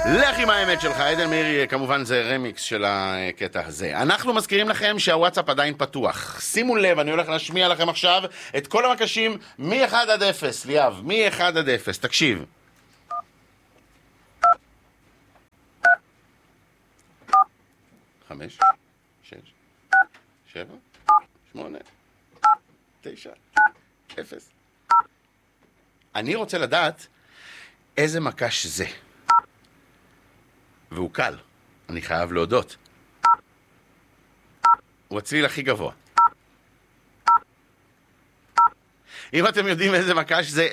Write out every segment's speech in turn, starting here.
לך עם האמת שלך, עדן מאירי, כמובן זה רמיקס של הקטע הזה. אנחנו מזכירים לכם שהוואטסאפ עדיין פתוח. שימו לב, אני הולך להשמיע לכם עכשיו את כל המקשים מ-1 עד 0, ליאב, מ-1 עד 0, תקשיב. 5, 6, 7, 8, 9, 0. אני רוצה לדעת איזה מקש זה. והוא קל, אני חייב להודות. הוא הצליל הכי גבוה. אם אתם יודעים איזה מקש זה,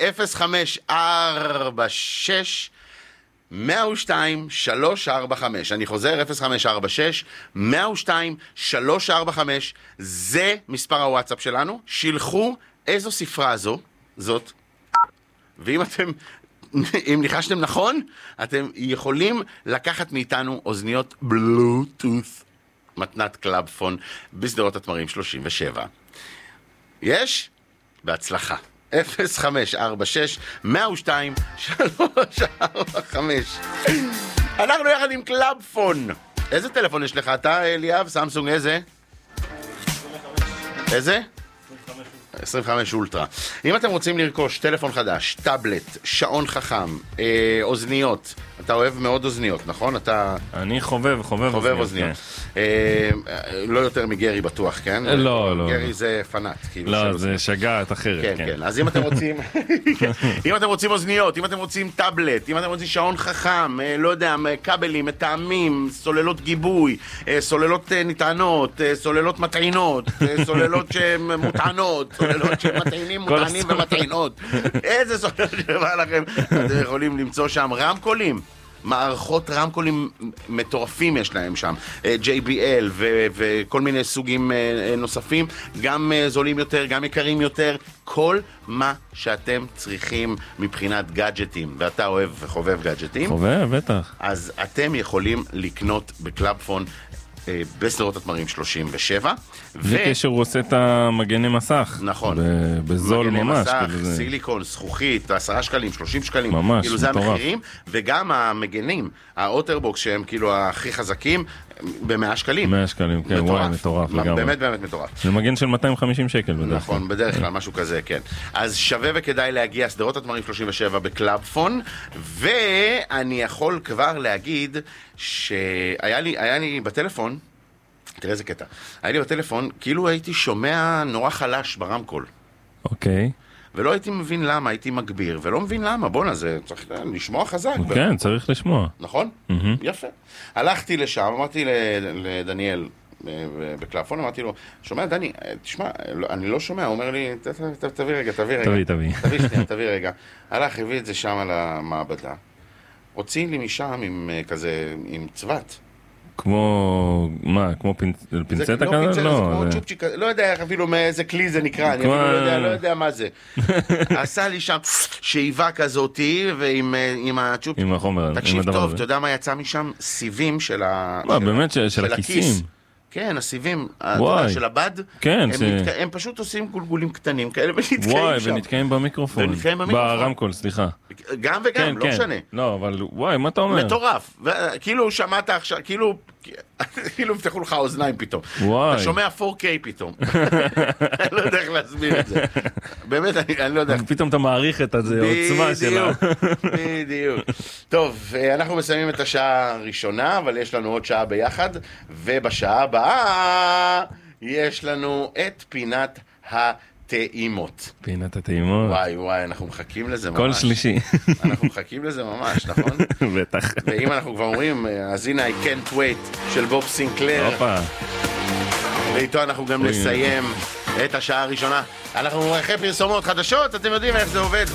0546 102 345. אני חוזר, 0546 102 345. זה מספר הוואטסאפ שלנו. שילחו איזו ספרה זאת. ואם אתם... אם ניחשתם נכון, אתם יכולים לקחת מאיתנו אוזניות בלוטות' מתנת קלאבפון בסדרות התמרים 37. יש? בהצלחה. 0546 102 345. אנחנו יחד עם קלאבפון. איזה טלפון יש לך? אתה, ליאב? סמסונג איזה? 25. איזה? 25 אולטרה. אם אתם רוצים לרכוש טלפון חדש, טאבלט, שעון חכם, אוזניות, אתה אוהב מאוד אוזניות, נכון? אני חובב אוזניות. לא יותר מגרי בטוח, כן? לא. גרי זה פנאט. לא, זה שגעת אחרת. כן. אז אם אתם רוצים, אם אתם רוצים אוזניות, אם אתם רוצים טאבלט, אם אתם רוצים שעון חכם, לא יודע, כבלים, מטעמים, סוללות גיבוי, סוללות נטענות, סוללות מטעינות, סוללות שמוטענות, סוללות שמטעינים, מוטענים ומטעינות. איזה סוללות שבא לכם, אתם יכולים למצוא שם רמקולים. מערכות רמקולים מטורפים יש להם שם, JBL וכל מיני סוגים נוספים, גם זולים יותר, גם יקרים יותר, כל מה שאתם צריכים מבחינת גאדג'טים, ואתה אוהב וחובב גאדג'טים. חובב, בטח. אז אתם יכולים לקנות בקלאבפון בסדרות התמרים 37. וקשר הוא עושה את המגני מסך. נכון. בזול ממש. מגני מסך, סיליקון, זכוכית, 10 שקלים, 30 שקלים. ממש, כאילו זה המחירים. וגם המגנים, האוטרבוקס שהם כאילו הכי חזקים, ב100 שקלים. 100 שקלים, כן, וואי, מטורף לגמרי. באמת מטורף. זה מגן של 250 שקל בדרך כלל. נכון, בדרך כלל, משהו כזה, כן. אז שווה וכדאי להגיע, סדרות התמרים 37 בקלאבפון, ואני יכול כבר להגיד שהיה לי בטלפון, תראה איזה קטע, היה לי בטלפון, כאילו הייתי שומע נורא חלש ברמקול. אוקיי. ולא הייתי מבין למה, הייתי מגביר, ולא מבין למה, בוא'נה, זה צריך לשמוע חזק. כן, צריך לשמוע. נכון? יפה. הלכתי לשם, אמרתי לדניאל בקלאבפון, אמרתי לו, שומע דני, תשמע, אני לא שומע, הוא אומר לי, תביא רגע. תביא רגע. הלך, הביא את זה שם על המעבדה. הוציא לי משם עם צוות. כמו, מה, כמו פינצטה כזה? לא פינצטה, זה כמו צ'ופצ'יק, לא יודע אפילו מאיזה כלי זה נקרא, אני לא יודע מה זה. עשה לי שם שאיבה כזאתי, ועם הצ'ופצ'יק. עם החומר. תקשיב טוב, אתה יודע מה יצא משם? סיבים של הכיסים. כן, הסיבים של הבד, כן, הם פשוט עושים גולגולים קטנים כאלה ונתקעים שם. וואי, ונתקעים במיקרופון. ברמקול, סליחה. גם וגם, לא משנה. לא, אבל וואי, מה אתה אומר? מטורף. כאילו שמעת עכשיו, כאילו פתחו לך אוזניים פתאום. וואי. אתה שומע 4K פתאום. אני לא יודע איך להסביר את זה. באמת, אני לא יודע. פתאום אתה מעריך את העוצמה שלה. בדיוק. טוב, אנחנו מסיימים את השעה הראשונה, אבל יש לנו עוד שעה ביחד, ובשעה הבאה יש לנו את פינת הטעימות. פינת הטעימות. וואי, אנחנו מחכים לזה ממש. כל שלישי. אנחנו מחכים לזה ממש, נכון? בטח. ואם אנחנו כבר אומרים, אז הנה I can't wait של בוב סינקלר. הופה. ואיתו אנחנו גם נסיים את השעה הראשונה. אנחנו אחרי פרסומות חדשות, אתם יודעים איך זה עובד.